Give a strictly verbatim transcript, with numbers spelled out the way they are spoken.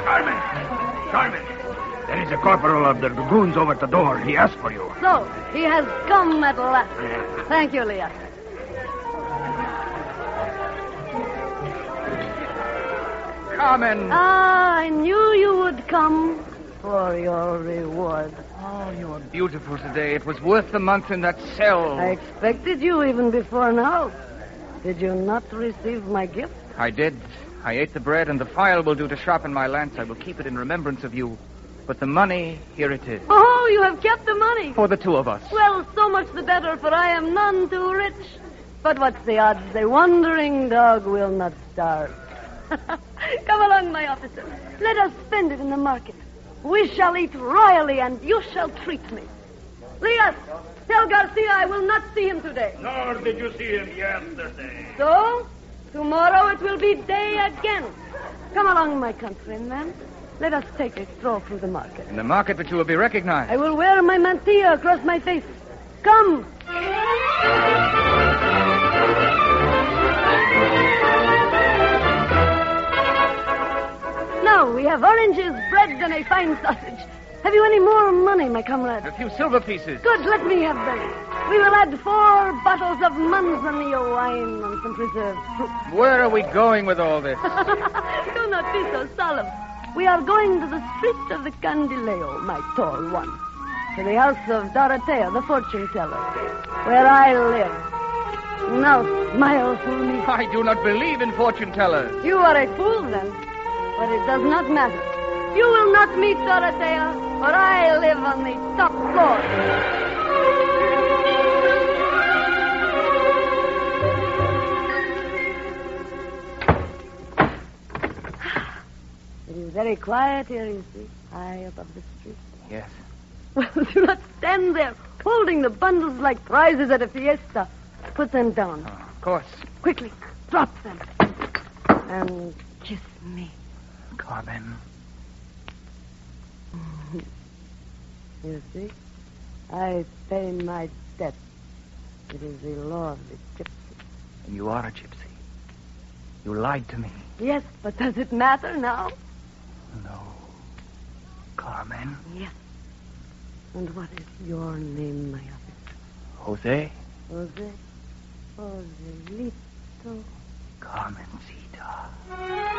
Carmen! Carmen! There is a corporal of the dragoons over at the door. He asked for you. So, he has come at last. Thank you, Leah. Carmen! Ah, I knew you would come for your reward. Oh, you are beautiful today. It was worth the month in that cell. I expected you even before now. Did you not receive my gift? I did. I ate the bread, and the file will do to sharpen my lance. I will keep it in remembrance of you. But the money, here it is. Oh, you have kept the money. For the two of us. Well, so much the better, for I am none too rich. But what's the odds? The wandering dog will not starve. Come along, my officer. Let us spend it in the market. We shall eat royally, and you shall treat me. Leas, tell Garcia I will not see him today. Nor did you see him yesterday. So, tomorrow it will be day again. Come along, my countryman. Let us take a stroll through the market. In the market, but you will be recognized. I will wear my mantilla across my face. Come. Now, we have oranges, bread, and a fine sausage. Have you any more money, my comrade? A few silver pieces. Good, let me have them. We will add four bottles of Manzanillo wine and some preserved fruit. Where are we going with all this? Do not be so solemn. We are going to the street of the Candileo, my tall one. To the house of Dorotea, the fortune teller, where I live. Now, smile through me. I do not believe in fortune tellers. You are a fool, then. But it does not matter. You will not meet Dorotea, for I live on the top floor. It is very quiet here, you see, high above the street. Yes. Well, do not stand there holding the bundles like prizes at a fiesta. Put them down. Oh, of course. Quickly, drop them. And kiss me. Carmen. You see, I pay my debt. It is the law of the gypsy. And you are a gypsy. You lied to me. Yes, but does it matter now? No. Carmen? Yes. And what is your name, my officer? Jose? Jose? Joselito. Carmencita.